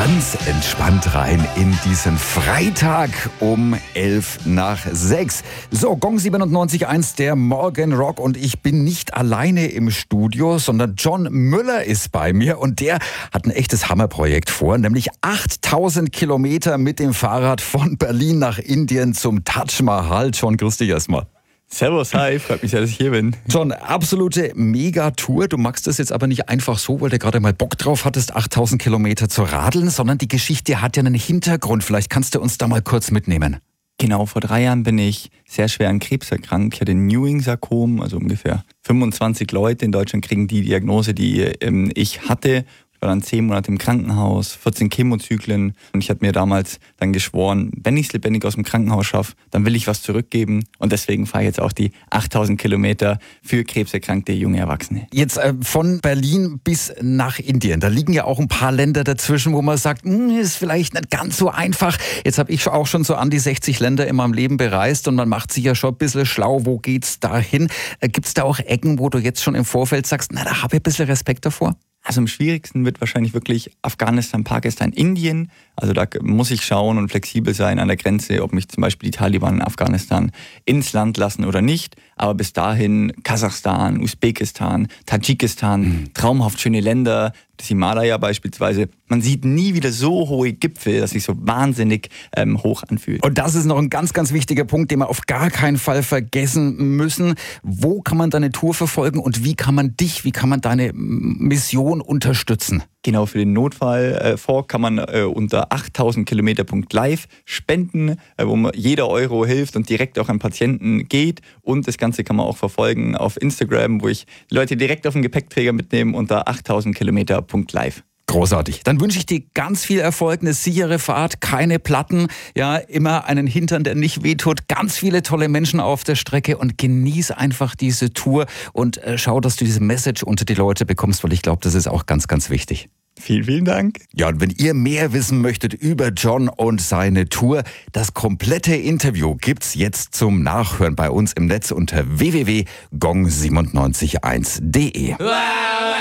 ganz entspannt rein in diesen Freitag um 5:11. So, Gong 97.1, der Morgen Rock, und ich bin nicht alleine im Studio, sondern John Müller ist bei mir und der hat ein echtes Hammerprojekt vor, nämlich 8000 Kilometer mit dem Fahrrad von Berlin nach Indien zum Taj Mahal. John, grüß dich erstmal. Servus, hi, freut mich sehr, dass ich hier bin. John, absolute Megatour. Du machst das jetzt aber nicht einfach so, weil du gerade mal Bock drauf hattest, 8000 Kilometer zu radeln, sondern die Geschichte hat ja einen Hintergrund. Vielleicht kannst du uns da mal kurz mitnehmen. Genau, vor 3 Jahren bin ich sehr schwer an Krebs erkrankt. Ich hatte ein Ewing-Sarkom, also ungefähr 25 Leute in Deutschland kriegen die Diagnose, die ich hatte. Ich war dann 10 Monate im Krankenhaus, 14 Chemozyklen, und ich hatte mir damals dann geschworen, wenn ich es lebendig aus dem Krankenhaus schaffe, dann will ich was zurückgeben, und deswegen fahre ich jetzt auch die 8000 Kilometer für krebserkrankte junge Erwachsene. Jetzt von Berlin bis nach Indien, da liegen ja auch ein paar Länder dazwischen, wo man sagt, ist vielleicht nicht ganz so einfach. Jetzt habe ich auch schon so an die 60 Länder in meinem Leben bereist und man macht sich ja schon ein bisschen schlau, wo geht's da hin? Gibt es da auch Ecken, wo du jetzt schon im Vorfeld sagst, na, da habe ich ein bisschen Respekt davor? Also am schwierigsten wird wahrscheinlich wirklich Afghanistan, Pakistan, Indien. Also da muss ich schauen und flexibel sein an der Grenze, ob mich zum Beispiel die Taliban in Afghanistan ins Land lassen oder nicht. Aber bis dahin Kasachstan, Usbekistan, Tadschikistan, traumhaft schöne Länder, das Himalaya beispielsweise. Man sieht nie wieder so hohe Gipfel, dass sich so wahnsinnig hoch anfühlt. Und das ist noch ein ganz, ganz wichtiger Punkt, den wir auf gar keinen Fall vergessen müssen. Wo kann man deine Tour verfolgen und wie kann man deine Mission unterstützen? Genau, für den Notfall kann man unter 8000kilometer.live spenden, wo jeder Euro hilft und direkt auch an Patienten geht. Und das Ganze kann man auch verfolgen auf Instagram, wo ich Leute direkt auf den Gepäckträger mitnehme unter 8000kilometer.live. Großartig. Dann wünsche ich dir ganz viel Erfolg, eine sichere Fahrt, keine Platten, ja, immer einen Hintern, der nicht wehtut, ganz viele tolle Menschen auf der Strecke, und genieß einfach diese Tour und schau, dass du diese Message unter die Leute bekommst, weil ich glaube, das ist auch ganz, ganz wichtig. Vielen, vielen Dank. Ja, und wenn ihr mehr wissen möchtet über John und seine Tour, das komplette Interview gibt's jetzt zum Nachhören bei uns im Netz unter www.gong971.de.